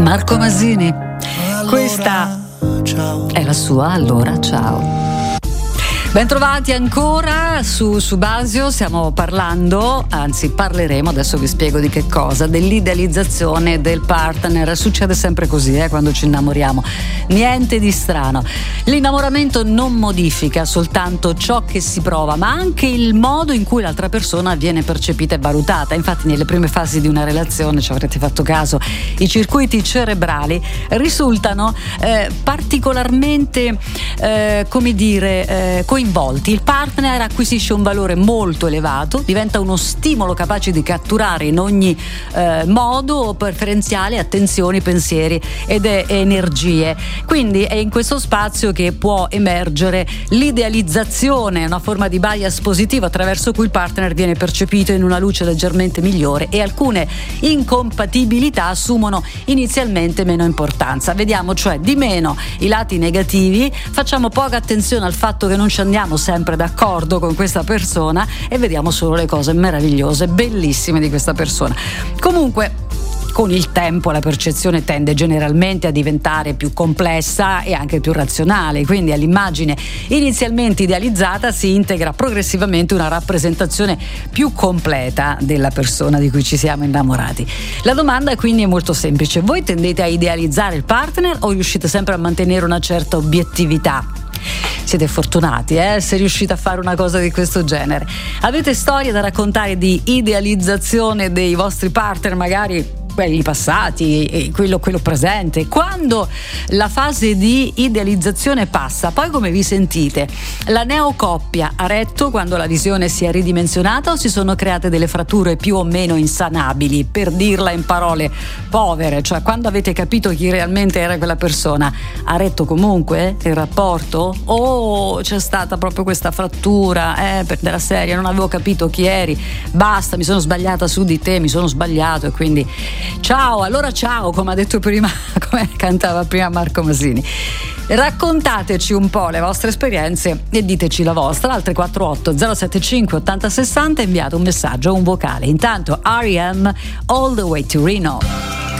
Marco Masini. Questa è la sua Allora Ciao. Bentrovati ancora su Subasio. Stiamo parlando, anzi parleremo, adesso vi spiego di che cosa, dell'idealizzazione del partner. Succede sempre così quando ci innamoriamo, niente di strano. L'innamoramento non modifica soltanto ciò che si prova, ma anche il modo in cui l'altra persona viene percepita e valutata. Infatti nelle prime fasi di una relazione, ci avrete fatto caso, i circuiti cerebrali risultano particolarmente coinvolti. Il partner acquisisce un valore molto elevato, diventa uno stimolo capace di catturare in ogni modo preferenziale attenzioni, pensieri ed energie. Quindi è in questo spazio che può emergere l'idealizzazione, una forma di bias positivo attraverso cui il partner viene percepito in una luce leggermente migliore e alcune incompatibilità assumono inizialmente meno importanza. Vediamo cioè di meno i lati negativi, facciamo poca attenzione al fatto che non ci andiamo sempre d'accordo con questa persona e vediamo solo le cose meravigliose, bellissime di questa persona. Comunque, con il tempo la percezione tende generalmente a diventare più complessa e anche più razionale, quindi all'immagine inizialmente idealizzata si integra progressivamente una rappresentazione più completa della persona di cui ci siamo innamorati. La domanda quindi è molto semplice: voi tendete a idealizzare il partner o riuscite sempre a mantenere una certa obiettività? Siete fortunati se riuscite a fare una cosa di questo genere. Avete storie da raccontare di idealizzazione dei vostri partner, magari quelli passati e quello presente? Quando la fase di idealizzazione passa, poi come vi sentite? La neocoppia ha retto quando la visione si è ridimensionata o si sono create delle fratture più o meno insanabili? Per dirla in parole povere, cioè quando avete capito chi realmente era quella persona, ha retto comunque il rapporto o c'è stata proprio questa frattura della serie, non avevo capito chi eri, basta, mi sono sbagliata su di te, mi sono sbagliato e quindi ciao, allora ciao, come ha detto prima, come cantava prima Marco Masini. Raccontateci un po' le vostre esperienze e diteci la vostra al 348 075 8060, inviate un messaggio o un vocale. Intanto R.E.M. All the Way to Reno.